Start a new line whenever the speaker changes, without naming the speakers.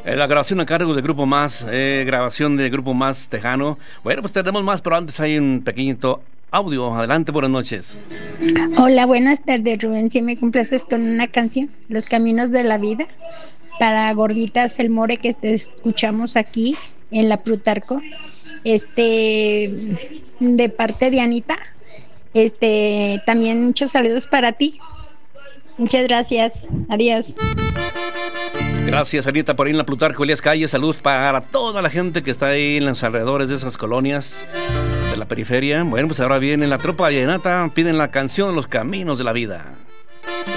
La grabación a cargo del Grupo Más, grabación del Grupo Más Tejano. Bueno, pues tenemos más, pero antes hay un pequeñito audio. Adelante, buenas noches.
Hola, buenas tardes, Rubén. Si me complaces con una canción, Los Caminos de la Vida, para Gorditas El More, que te escuchamos aquí en la Plutarco, de parte de Anita. También muchos saludos para ti. Muchas gracias. Adiós.
Gracias, Anita, por ahí en la Plutarco Elías Calle. Saludos para toda la gente que está ahí en los alrededores de esas colonias de la periferia. Bueno, pues ahora viene la tropa vallenata. Piden la canción Los Caminos de la Vida.